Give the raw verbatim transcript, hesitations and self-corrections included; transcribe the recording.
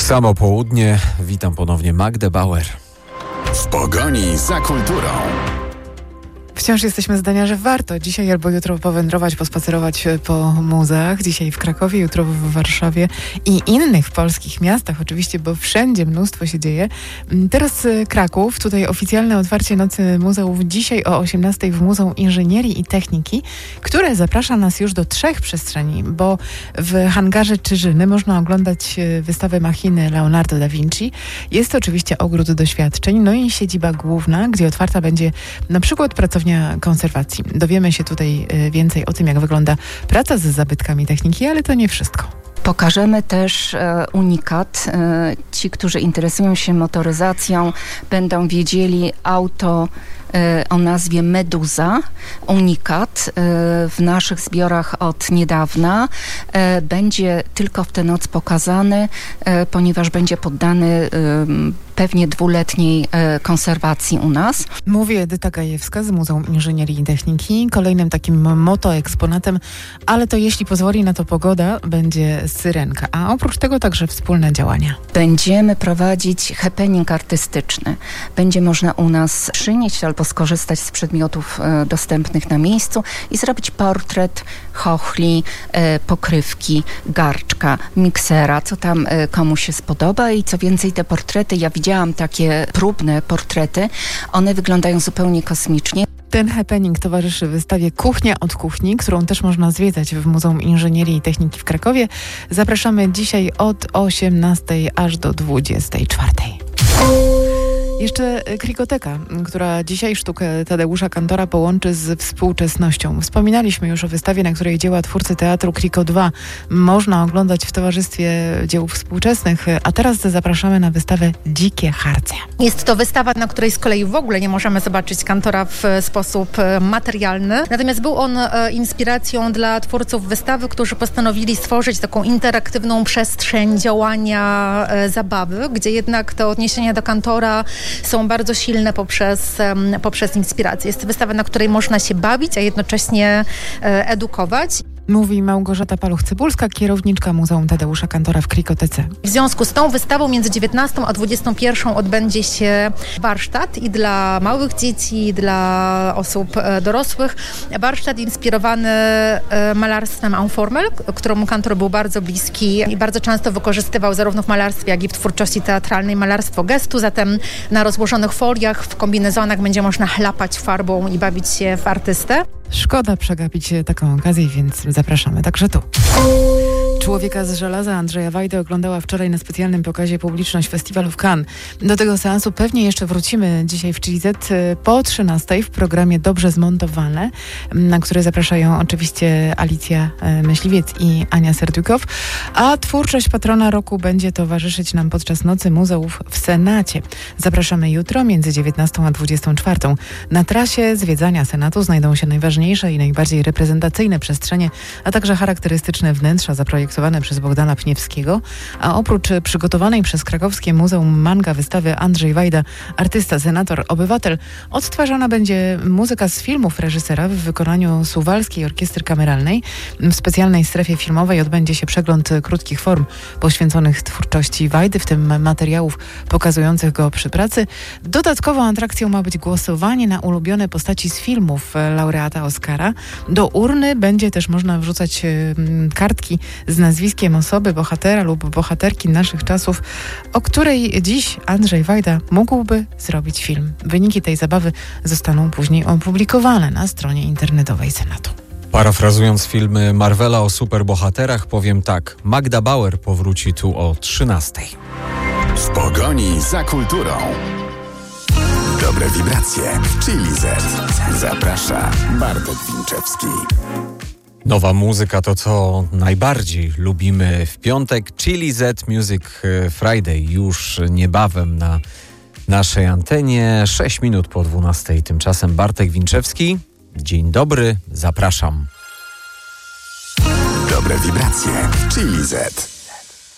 Samo południe, witam ponownie Magdę Bauer. W pogoni za kulturą. Wciąż jesteśmy zdania, że warto dzisiaj albo jutro powędrować, pospacerować po muzeach. Dzisiaj w Krakowie, jutro w Warszawie i innych polskich miastach oczywiście, bo wszędzie mnóstwo się dzieje. Teraz Kraków, tutaj oficjalne otwarcie Nocy Muzeów dzisiaj o osiemnastej w Muzeum Inżynierii i Techniki, które zaprasza nas już do trzech przestrzeni, bo w hangarze Czyżyny można oglądać wystawę machiny Leonardo da Vinci. Jest to oczywiście ogród doświadczeń, no i siedziba główna, gdzie otwarta będzie na przykład pracownia konserwacji. Dowiemy się tutaj więcej o tym, jak wygląda praca z zabytkami techniki, ale to nie wszystko. Pokażemy też e, unikat. E, ci, którzy interesują się motoryzacją, będą wiedzieli auto e, o nazwie Meduza. Unikat e, w naszych zbiorach od niedawna. E, będzie tylko w tę noc pokazany, e, ponieważ będzie poddany e, pewnie dwuletniej e, konserwacji u nas. Mówi Edyta Gajewska z Muzeum Inżynierii i Techniki. Kolejnym takim motoeksponatem, ale to jeśli pozwoli na to pogoda, będzie syrenka, a oprócz tego także wspólne działania. Będziemy prowadzić happening artystyczny. Będzie można u nas przynieść albo skorzystać z przedmiotów e, dostępnych na miejscu i zrobić portret chochli, e, pokrywki, garczka, miksera, co tam e, komu się spodoba i co więcej te portrety, ja widziałam takie próbne portrety, one wyglądają zupełnie kosmicznie. Ten happening towarzyszy wystawie Kuchnia od kuchni, którą też można zwiedzać w Muzeum Inżynierii i Techniki w Krakowie. Zapraszamy dzisiaj od osiemnastej aż do dwudziestej czwartej. Jeszcze Krikoteka, która dzisiaj sztukę Tadeusza Kantora połączy z współczesnością. Wspominaliśmy już o wystawie, na której dzieła twórcy teatru Kriko dwa można oglądać w towarzystwie dzieł współczesnych, a teraz zapraszamy na wystawę Dzikie harce. Jest to wystawa, na której z kolei w ogóle nie możemy zobaczyć Kantora w sposób materialny. Natomiast był on inspiracją dla twórców wystawy, którzy postanowili stworzyć taką interaktywną przestrzeń działania, zabawy, gdzie jednak te odniesienia do Kantora są bardzo silne poprzez, poprzez inspirację. Jest to wystawa, na której można się bawić, a jednocześnie edukować. Mówi Małgorzata Paluch-Cybulska, kierowniczka Muzeum Tadeusza Kantora w Krikotece. W związku z tą wystawą między dziewiętnastą a dwudziestą pierwszą odbędzie się warsztat i dla małych dzieci, i dla osób dorosłych. Warsztat inspirowany malarstwem en formel, któremu Kantor był bardzo bliski i bardzo często wykorzystywał zarówno w malarstwie, jak i w twórczości teatralnej malarstwo gestu. Zatem na rozłożonych foliach, w kombinezonach będzie można chlapać farbą i bawić się w artystę. Szkoda przegapić taką okazję, więc zapraszamy także tu. Człowieka z żelaza Andrzeja Wajdy oglądała wczoraj na specjalnym pokazie publiczność Festiwalu w Cannes. Do tego seansu pewnie jeszcze wrócimy dzisiaj w Chili Z po trzynastej w programie Dobrze zmontowane, na który zapraszają oczywiście Alicja Myśliwiec i Ania Serdukow, a twórczość patrona roku będzie towarzyszyć nam podczas Nocy Muzeów w Senacie. Zapraszamy jutro między dziewiętnastą a dwudziestą czwartą. Na trasie zwiedzania Senatu znajdą się najważniejsze i najbardziej reprezentacyjne przestrzenie, a także charakterystyczne wnętrza zaprojektowane przez Bogdana Pniewskiego, a oprócz przygotowanej przez krakowskie Muzeum Manga wystawy Andrzej Wajda, artysta, senator, obywatel, odtwarzana będzie muzyka z filmów reżysera w wykonaniu Suwalskiej Orkiestry Kameralnej. W specjalnej strefie filmowej odbędzie się przegląd krótkich form poświęconych twórczości Wajdy, w tym materiałów pokazujących go przy pracy. Dodatkową atrakcją ma być głosowanie na ulubione postaci z filmów laureata Oscara. Do urny będzie też można wrzucać kartki z nazwiskiem osoby, bohatera lub bohaterki naszych czasów, o której dziś Andrzej Wajda mógłby zrobić film. Wyniki tej zabawy zostaną później opublikowane na stronie internetowej Senatu. Parafrazując filmy Marvela o superbohaterach, powiem tak: Magda Bauer powróci tu o trzynastej. W pogoni za kulturą. Dobre wibracje w Chili Z. Zaprasza Bartek Winczewski. Nowa muzyka to, co najbardziej lubimy w piątek. Chili Z Music Friday już niebawem na naszej antenie. sześć minut po dwunastej. Tymczasem Bartek Winczewski. Dzień dobry, zapraszam. Dobre wibracje w Chili Z.